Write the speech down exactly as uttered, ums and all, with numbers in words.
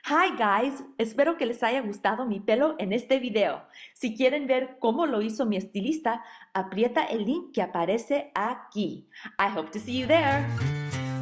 Hi guys, espero que les haya gustado mi pelo en este video. Si quieren ver cómo lo hizo mi estilista, aprieta el link que aparece aquí. I hope to see you there.